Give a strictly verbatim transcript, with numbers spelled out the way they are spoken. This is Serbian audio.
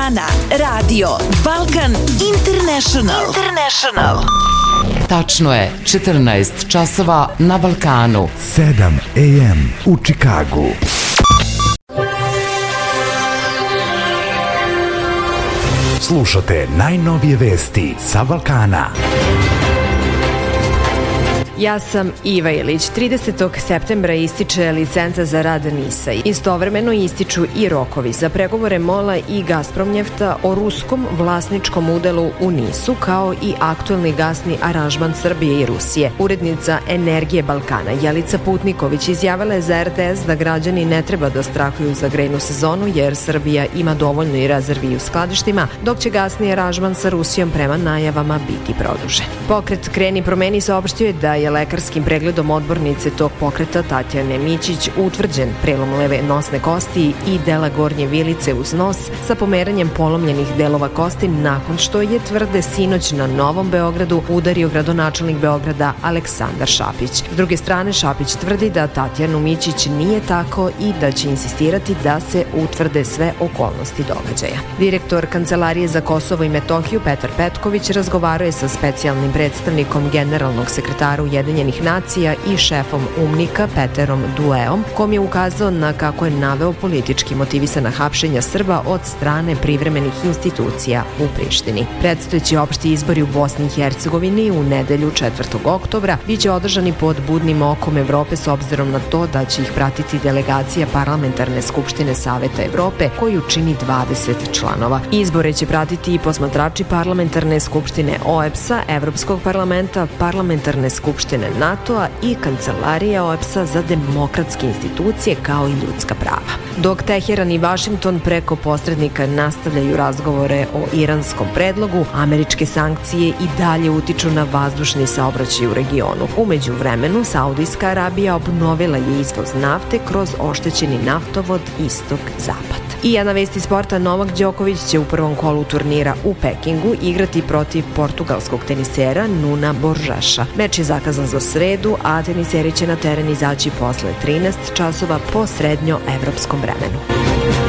Balkana. Radio Balkan International. International. Tačno je, četrnaest časova na Balkanu. sedam a m u Čikagu. Slušate najnovije vesti sa Balkana. Ja sam Iva Ilić. tridesetog septembra ističe licenca za rad NIS-a. Istovremeno ističu i rokovi za pregovore MOL-a i Gazpromnjefta o ruskom vlasničkom udelu u NIS-u, kao i aktuelni gasni aranžman Srbije i Rusije. Urednica Energije Balkana Jelica Putniković izjavila je za er te es da građani ne treba da strahuju za grejnu sezonu, jer Srbija ima dovoljno i rezervi u skladištima, dok će gasni aranžman sa Rusijom prema najavama biti produžen. Pokret Kreni promeni saopštio je da je lekarskim pregledom odbornice tog pokreta Tatjane Mićić utvrđen prelom leve nosne kosti i dela gornje vilice uz nos sa pomeranjem polomljenih delova kosti, nakon što je, tvrde, sinoć na Novom Beogradu udario gradonačelnik Beograda Aleksandar Šapić. S druge strane, Šapić tvrdi da Tatjanu Mićić nije tako i da će insistirati da se utvrde sve okolnosti događaja. Direktor Kancelarije za Kosovo i Metohiju Petar Petković razgovarao je sa specijalnim predstavnikom generalnog sekretara Ujedinjenih nacija i šefom UMNIK-a Peterom Dueom, kom je ukazao na kako je naveo politički motivisana hapšenja Srba od strane privremenih institucija u Prištini. Predstojeći opšti izbori u Bosni i Hercegovini u nedelju četvrtog oktobra biće održani pod budnim okom Evrope, s obzirom na to da će ih pratiti delegacija Parlamentarne skupštine Saveta Evrope, koju čini dvadeset članova. Izbore će pratiti i posmatrači Parlamentarne skupštine O E B S-a, Evropskog parlamenta, Parlamentarne skupštine NATO-a i Kancelarija O E B S-a za demokratske institucije, kao i ljudska prava. Dok Teheran i Vašington preko posrednika nastavljaju razgovore o iranskom predlogu, američke sankcije i dalje utiču na vazdušni saobraćaj u regionu. U međuvremenu, Saudijska Arabija obnovila je izvoz nafte kroz oštećeni naftovod istok-zapad. I jedna vest iz sporta: Novak Đoković će u prvom kolu turnira u Pekingu igrati protiv portugalskog tenisera Nuna Borjaša. Meč je zakazan za sredu, a teniseri će na teren izaći posle trinaest časova po srednjoevropskom vremenu.